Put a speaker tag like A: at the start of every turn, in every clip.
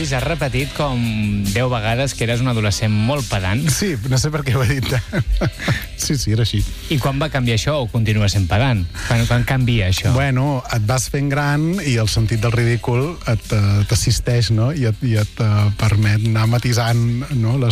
A: Lluís, has repetit com 10 vegades que eres un adolescent molt pedant.
B: Sí, no sé per què ho he dit. Sí, era així.
A: I quan va canviar això o continua sent pedant? Quan canvia això?
B: Bueno, et vas fent gran i el sentit del ridícul t'assisteix, no? I et permet anar matisant, no? la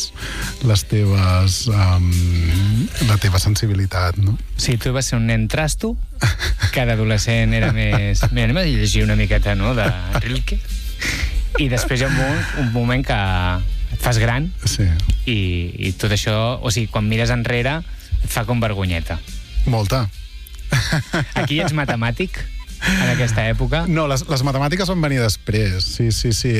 B: teva sensibilitat, no?
A: Sí, tu vas ser un nen trasto, que d'adolescent era més... Mira, anem a llegir una miqueta, no?, de Rilke. I després hi ha un moment que et fas gran,
B: sí.
A: i tot això, o sigui, quan mires enrere, et fa com vergonyeta.
B: Molta.
A: Aquí ets matemàtic, en aquesta època?
B: No, les matemàtiques van venir després. Sí.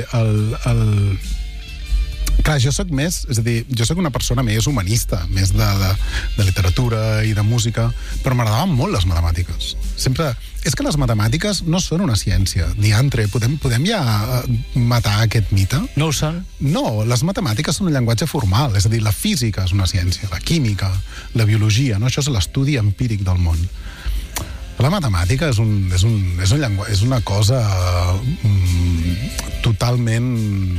B: Clar, jo soc més... És a dir, jo soc una persona més humanista, més de literatura i de música, però m'agradaven molt les matemàtiques. Sempre... És que les matemàtiques no són una ciència. Diantre, podem ja matar aquest mite?
A: No ho són?
B: No, les matemàtiques són un llenguatge formal. És a dir, la física és una ciència, la química, la biologia, no? Això és l'estudi empíric del món. La matemàtica és una cosa totalment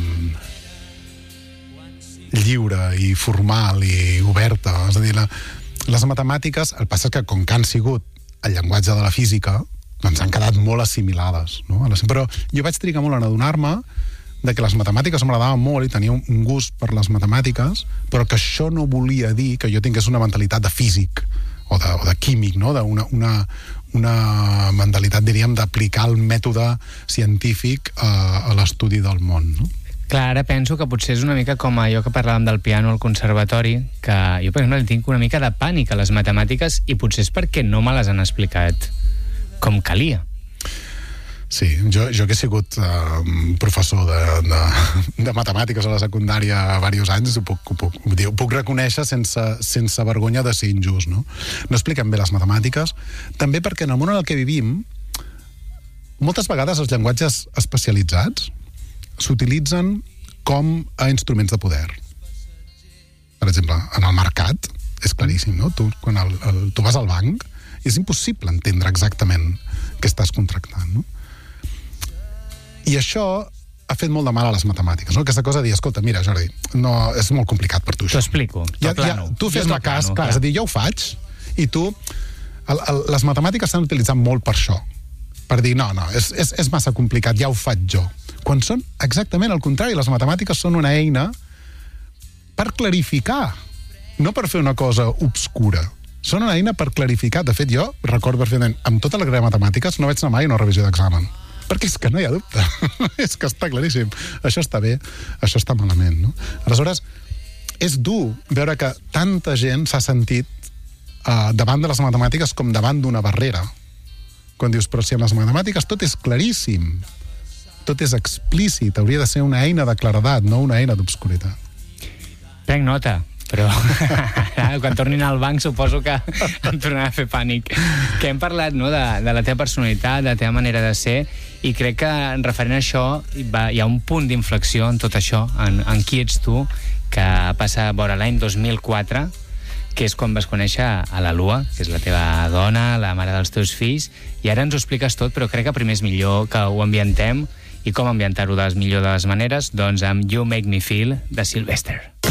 B: lliure i formal i oberta. És a dir, les matemàtiques, el passa és que com que han sigut el llenguatge de la física, doncs han quedat molt assimilades, no? Però jo vaig trigar molt en adonar-me de que les matemàtiques m'agradaven molt i tenia un gust per les matemàtiques, però que això no volia dir que jo tingués una mentalitat de físic o de químic, no? Una mentalitat, diríem, d'aplicar el mètode científic a l'estudi del món, no?
A: Clar, ara penso que potser és una mica com allò que parlàvem del piano al conservatori, que jo, per exemple, tinc una mica de pànic a les matemàtiques i potser és perquè no me les han explicat com calia.
B: Sí, jo que he sigut professor de matemàtiques a la secundària diversos anys, ho puc reconèixer sense vergonya de ser injust, no? No expliquem bé les matemàtiques, també perquè en el món en el que vivim, moltes vegades els llenguatges especialitzats s'utilitzen com a instruments de poder. Per exemple, en el mercat, és claríssim, no? Quan tu vas al banc, és impossible entendre exactament què estàs contractant, no? I això ha fet molt de mal a les matemàtiques, no? Aquesta cosa de dir, escolta, mira, Jordi, no, és molt complicat per tu, això.
A: T'ho explico,
B: tu fes-me cas, clar, és a dir, jo ho faig, i tu... Les matemàtiques s'han utilitzat molt per això, per dir, no, és massa complicat, ja ho faig jo. Quan són exactament al contrari, les matemàtiques són una eina per clarificar, no per fer una cosa obscura. Són una eina per clarificar. De fet, jo recordo perfectament, amb tota la carrera de matemàtiques no vaig anar mai a una revisió d'examen. Perquè és que no hi ha dubte. És que està claríssim. Això està bé, això està malament, no? Aleshores, és dur veure que tanta gent s'ha sentit davant de les matemàtiques com davant d'una barrera. Quan dius, però si en les matemàtiques tot és claríssim, tot és explícit, hauria de ser una eina de claredat, no una eina d'obscuritat.
A: Prenc nota, però quan tornin al banc suposo que em tornarà a fer pànic. Que hem parlat, no?, de la teva personalitat, de la teva manera de ser, i crec que referent a això hi ha un punt d'inflexió en tot això, en qui ets tu, que passa a veure l'any 2004, que és quan vas conèixer a la Lua, que és la teva dona, la mare dels teus fills, i ara ens ho expliques tot, però crec que primer és millor que ho ambientem, i com ambientar-ho de les millor de les maneres, doncs amb You Make Me Feel, de Sylvester.